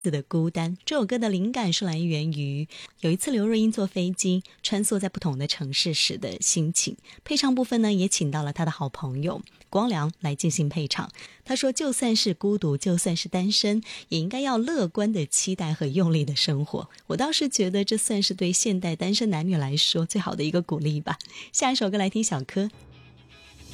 的孤单。这首歌的灵感是来源于有一次刘若英坐飞机穿梭在不同的城市时的心情。配唱部分呢，也请到了她的好朋友光良来进行配唱。他说就算是孤独，就算是单身，也应该要乐观的期待和用力的生活。我倒是觉得这算是对现代单身男女来说最好的一个鼓励吧。下一首歌来听小柯。